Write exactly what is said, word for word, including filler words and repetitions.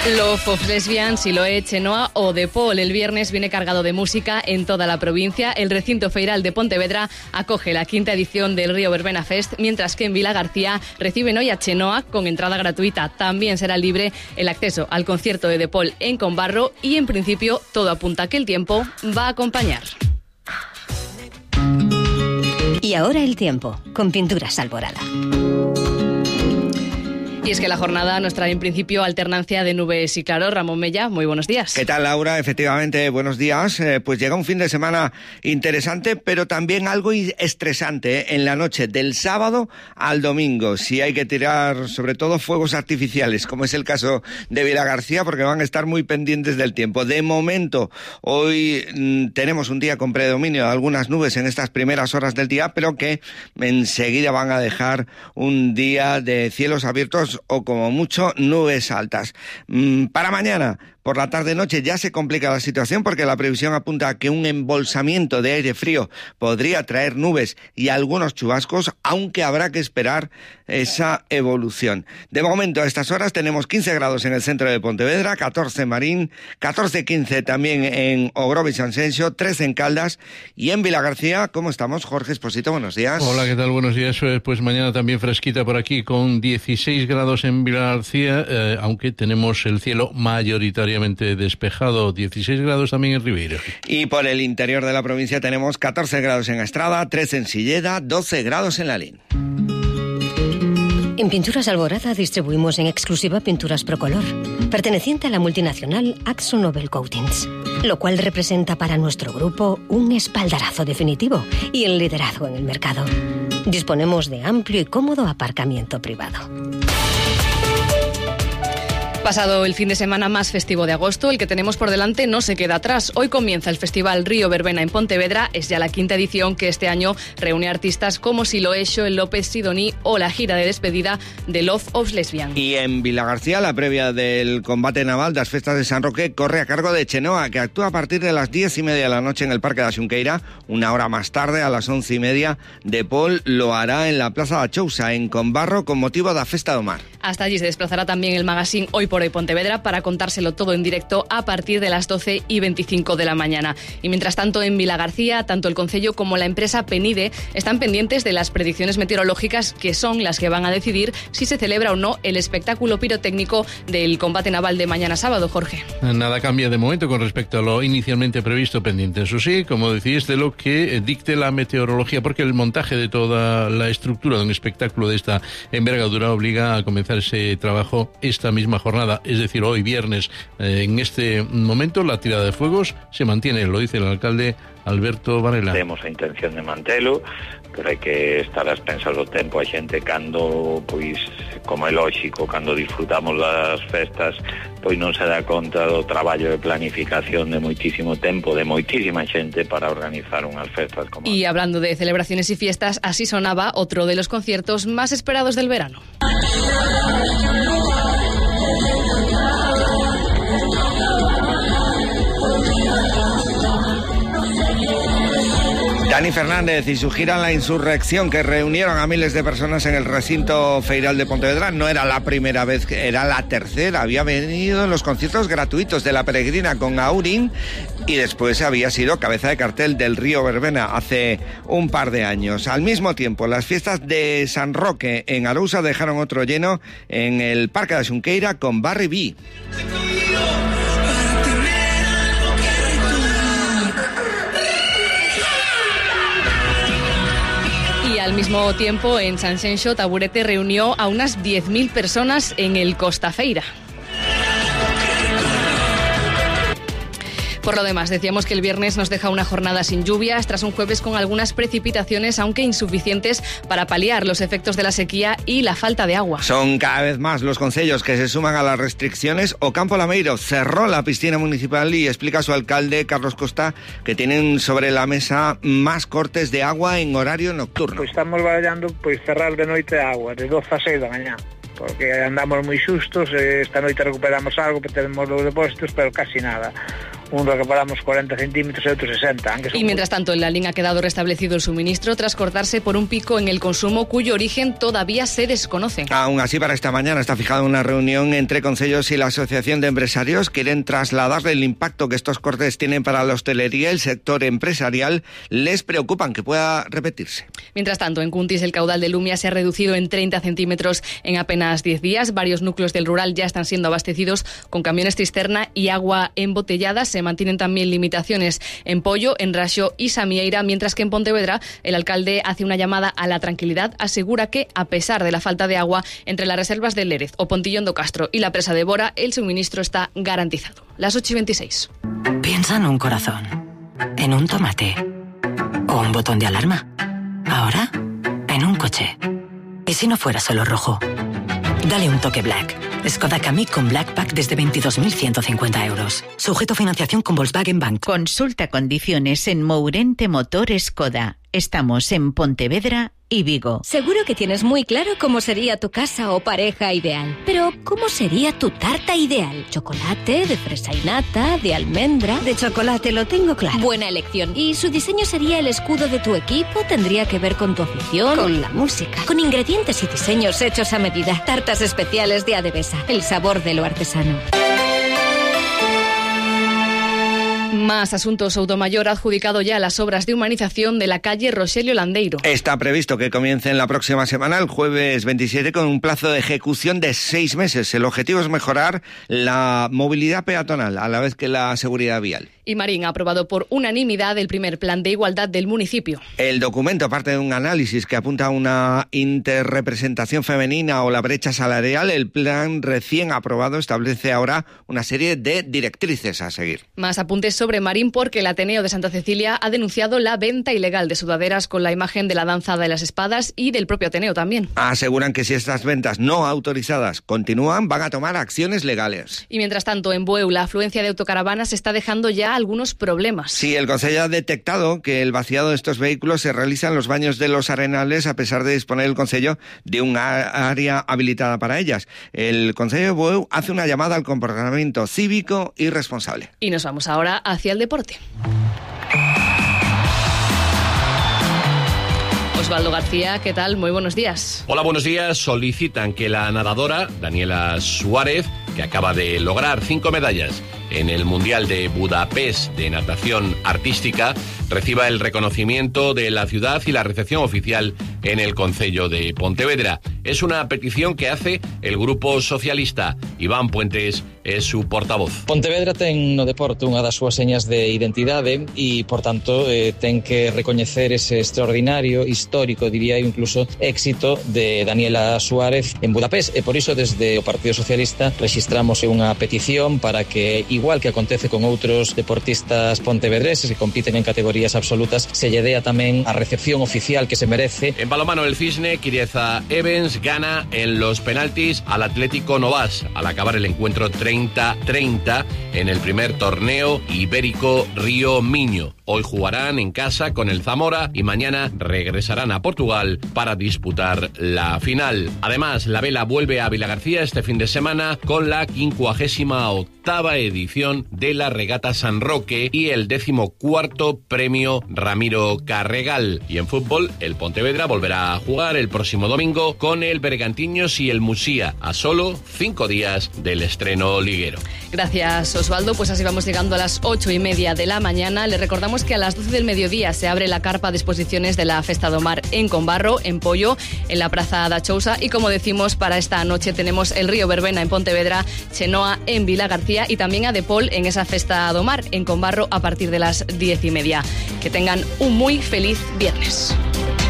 Love of Lesbian, Siloé, Chenoa o De Paul. El viernes viene cargado de música en toda la provincia. El recinto feiral de Pontevedra acoge la quinta edición del Río Verbena Fest, mientras que en Vilagarcía reciben hoy a Chenoa con entrada gratuita. También será libre el acceso al concierto de De Paul en Conbarro y en principio todo apunta a que el tiempo va a acompañar. Y ahora el tiempo, con Pinturas Alborada. Y es que la jornada nos trae en principio alternancia de nubes y claro. Ramón Mella, muy buenos días. ¿Qué tal, Laura? Efectivamente, buenos días. Eh, pues llega un fin de semana interesante, pero también algo estresante, ¿eh? En la noche del sábado al domingo. Si hay que tirar, sobre todo, fuegos artificiales, como es el caso de Vilagarcía, porque van a estar muy pendientes del tiempo. De momento, hoy mmm, tenemos un día con predominio de algunas nubes en estas primeras horas del día, pero que enseguida van a dejar un día de cielos abiertos o como mucho nubes altas. Mm, para mañana, por la tarde-noche, ya se complica la situación porque la previsión apunta a que un embolsamiento de aire frío podría traer nubes y algunos chubascos, aunque habrá que esperar esa evolución. De momento, a estas horas tenemos quince grados en el centro de Pontevedra, catorce en Marín, catorce quince también en Ogrove y Sanxenxo, trece en Caldas y en Vilagarcía. ¿Cómo estamos? Jorge Esposito, buenos días. Hola, ¿qué tal? Buenos días. Pues mañana también fresquita por aquí con dieciséis grados en Vilagarcía, eh, aunque tenemos el cielo mayoritariamente despejado, dieciséis grados también en Ribeiro. Y por el interior de la provincia tenemos catorce grados en Estrada, trece en Silleda, doce grados en Lalín. En Pinturas Alborada distribuimos en exclusiva pinturas Procolor, perteneciente a la multinacional Akzo Nobel Coatings, lo cual representa para nuestro grupo un espaldarazo definitivo y el liderazgo en el mercado. Disponemos de amplio y cómodo aparcamiento privado. Pasado el fin de semana más festivo de agosto, el que tenemos por delante no se queda atrás. Hoy comienza el Festival Río Verbena en Pontevedra. Es ya la quinta edición que este año reúne artistas como Siloé, Xoel López, Sidoní o la gira de despedida de Love of Lesbian. Y en Vilagarcía, la previa del combate naval de las Festas de San Roque corre a cargo de Chenoa, que actúa a partir de las diez y media de la noche en el Parque da Xunqueira. Una hora más tarde, a las once y media, De Paul lo hará en la Plaza da Chousa, en Conbarro, con motivo da Festa do Mar. Hasta allí se desplazará también el magazine Hoy por Hoy Pontevedra para contárselo todo en directo a partir de las doce y veinticinco de la mañana. Y mientras tanto, en Vilagarcía, tanto el Concello como la empresa Penide están pendientes de las predicciones meteorológicas, que son las que van a decidir si se celebra o no el espectáculo pirotécnico del combate naval de mañana sábado, Jorge. Nada cambia de momento con respecto a lo inicialmente previsto pendiente. Eso sí, como decís, de lo que dicte la meteorología, porque el montaje de toda la estructura de un espectáculo de esta envergadura obliga a comenzar ese trabajo esta misma jornada, es decir, hoy viernes. Eh, en este momento la tirada de fuegos se mantiene, lo dice el alcalde Alberto Varela. Temos a intención de mantelo, pero hai que estar a expensas do tempo. A xente cando, pois, como é lóxico, cando disfrutamos das festas, pois non se dá conta do traballo de planificación de moitísimo tempo, de moitísima xente para organizar unhas festas como... Y hablando de celebraciones y fiestas, así sonaba otro de los conciertos más esperados del verano. Dani Fernández y su gira La Insurrección, que reunieron a miles de personas en el recinto feiral de Pontevedra. No era la primera vez, era la tercera. Había venido en los conciertos gratuitos de La Peregrina con Aurin y después había sido cabeza de cartel del Río Verbena hace un par de años. Al mismo tiempo, las fiestas de San Roque en Arousa dejaron otro lleno en el Parque da Xunqueira con Barry B. Y al mismo tiempo, en Sanxenxo, Taburete reunió a unas diez mil personas en el Costa Feira. Por lo demás, decíamos que el viernes nos deja una jornada sin lluvias, tras un jueves con algunas precipitaciones, aunque insuficientes para paliar los efectos de la sequía y la falta de agua. Son cada vez más los concellos que se suman a las restricciones. Ocampo Lameiro cerró la piscina municipal y explica a su alcalde, Carlos Costa, que tienen sobre la mesa más cortes de agua en horario nocturno. Pues estamos barallando pues cerrar de noite a agua, de doce a seis da mañá, porque andamos moi xustos. Esta noite recuperamos algo que tenemos los depósitos, pero casi nada. un recuperamos cuarenta centímetros y otro sesenta. Y mientras tanto, en la línea ha quedado restablecido el suministro tras cortarse por un pico en el consumo cuyo origen todavía se desconoce. Aún así, para esta mañana está fijada una reunión entre Concellos y la Asociación de Empresarios. Quieren trasladarle el impacto que estos cortes tienen para la hostelería y el sector empresarial. Les preocupan que pueda repetirse. Mientras tanto, en Cuntis el caudal de Lumia se ha reducido en treinta centímetros en apenas diez días. Varios núcleos del rural ya están siendo abastecidos con camiones cisterna y agua embotellada. Se mantienen también limitaciones en Pollo, en Raxo y Samieira, mientras que en Pontevedra el alcalde hace una llamada a la tranquilidad. Asegura que, a pesar de la falta de agua entre las reservas de Lérez o Pontillón do Castro y la presa de Bora, el suministro está garantizado. Las ocho y veintiséis. Piensa en un corazón, en un tomate o un botón de alarma. Ahora, en un coche. ¿Y si no fuera solo rojo? Dale un toque Black. Skoda Kamiq con Black Pack desde veintidós mil ciento cincuenta euros. Sujeto a financiación con Volkswagen Bank. Consulta condiciones en Mourente Motor Skoda. Estamos en Pontevedra y Vigo. Seguro que tienes muy claro cómo sería tu casa o pareja ideal. Pero, ¿cómo sería tu tarta ideal? ¿Chocolate, de fresa y nata, de almendra? De chocolate, lo tengo claro. Buena elección. ¿Y su diseño sería el escudo de tu equipo? ¿Tendría que ver con tu afición? Con la música. Con ingredientes y diseños hechos a medida. Tartas especiales de Adevesa. El sabor de lo artesano. Más asuntos. Soutomayor ha adjudicado ya las obras de humanización de la calle Rogelio Landeiro. Está previsto que comiencen la próxima semana, el jueves veintisiete, con un plazo de ejecución de seis meses. El objetivo es mejorar la movilidad peatonal a la vez que la seguridad vial. Y Marín ha aprobado por unanimidad el primer plan de igualdad del municipio. El documento parte de un análisis que apunta a una interrepresentación femenina o la brecha salarial. El plan recién aprobado establece ahora una serie de directrices a seguir. Más apuntes sobre Marín, porque el Ateneo de Santa Cecilia ha denunciado la venta ilegal de sudaderas con la imagen de la danza de las espadas y del propio Ateneo también. Aseguran que si estas ventas no autorizadas continúan, van a tomar acciones legales. Y mientras tanto, en Bueu, la afluencia de autocaravanas está dejando ya algunos problemas. Sí, el Concello ha detectado que el vaciado de estos vehículos se realiza en los baños de los Arenales, a pesar de disponer el Concello de un área habilitada para ellas. El Concello de Bueu hace una llamada al comportamiento cívico y responsable. Y nos vamos ahora hacia el deporte. Osvaldo García, ¿qué tal? Muy buenos días. Hola, buenos días. Solicitan que la nadadora Daniela Suárez, que acaba de lograr cinco medallas en el Mundial de Budapest de natación artística, reciba el reconocimiento de la ciudad y la recepción oficial en el Concello de Pontevedra. Es una petición que hace el Grupo Socialista. Iván Puentes es su portavoz. Pontevedra ten no deporte unha das súas señas de identidade e, por tanto, eh, ten que recoñecer ese extraordinario, histórico, diría eu, incluso éxito de Daniela Suárez en Budapest. E por iso, desde o Partido Socialista, registramos unha petición para que, igual que acontece con outros deportistas pontevedreses que compiten en categorías absolutas, se lle dea tamén a recepción oficial que se merece. En balonmano, el Cisne, Kirieza Evans gana en los penaltis al Atlético Novas al acabar el encuentro treinta treinta en el primer torneo ibérico Río Miño. Hoy jugarán en casa con el Zamora y mañana regresarán a Portugal para disputar la final. Además, la vela vuelve a Vilagarcía este fin de semana con la quincuagésima octava edición de la Regata San Roque y el decimocuarto premio Ramiro Carregal. Y en fútbol, el Pontevedra volverá a jugar el próximo domingo con el Bergantiños y el Musía, a solo cinco días del estreno liguero. Gracias, Osvaldo. Pues así vamos llegando a las ocho y media de la mañana. Le recordamos que a las doce del mediodía se abre la carpa de exposiciones de la Festa do Mar en Combarro, en Pollo, en la Praza da Chousa. Y como decimos, para esta noche tenemos el Río Verbena en Pontevedra, Chenoa en Vilagarcía y también a Depol en esa Festa do Mar en Combarro a partir de las diez y media. Que tengan un muy feliz viernes.